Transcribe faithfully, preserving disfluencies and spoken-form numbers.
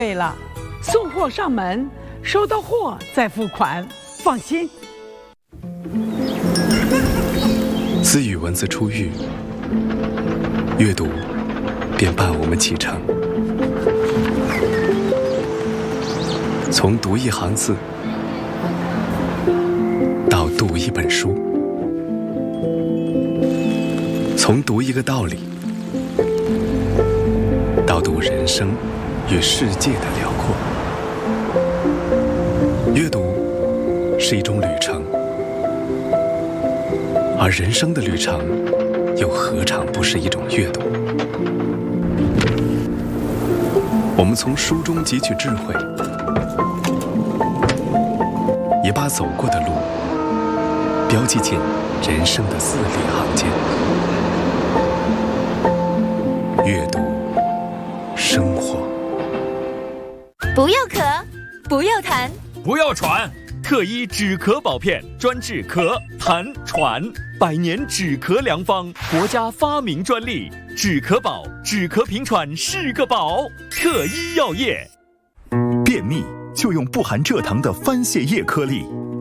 对了，送货上门，收到货再付款，放心。 自语文字出狱，阅读便伴我们启程。从读一行字到读一本书，从读一个道理到读人生与世界的辽阔。阅读是一种旅程，而人生的旅程又何尝不是一种阅读？我们从书中汲取智慧，也把走过的路标记进人生的字里行间。阅读生活。 不要咳，不要痰， 不要喘。特医止咳宝片，专治咳、痰、喘，百年止咳良方，国家发明专利。止咳宝，止咳平喘是个宝。特医药业。 便秘就用不含蔗糖的番泻叶颗粒，